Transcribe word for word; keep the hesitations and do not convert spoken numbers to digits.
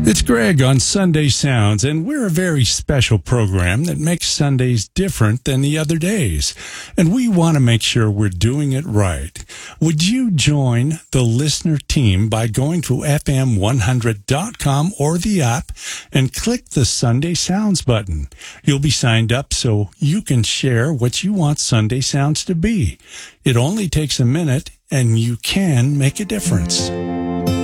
It's Greg on Sunday Sounds, and we're a very special program that makes Sundays different than the other days. And we want to make sure we're doing it right. Would you join the listener team by going to F M one hundred dot com or the app and click the Sunday Sounds button? You'll be signed up so you can share what you want Sunday Sounds to be. It only takes a minute, and you can make a difference.